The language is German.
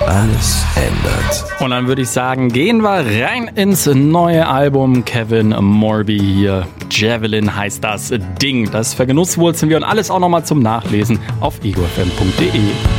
alles ändert. Und dann würde ich sagen, gehen wir rein ins neue Album Kevin Morby hier. Javelin heißt das Ding. Das vergenusswurzeln wir und alles auch nochmal zum Nachlesen auf egofm.de.